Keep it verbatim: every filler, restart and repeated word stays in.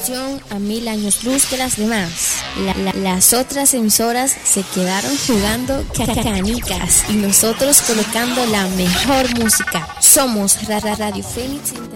estación a mil años luz que las demás. La, la, las otras emisoras se quedaron jugando canicas y nosotros colocando la mejor música. Somos Rara Radio Fénix.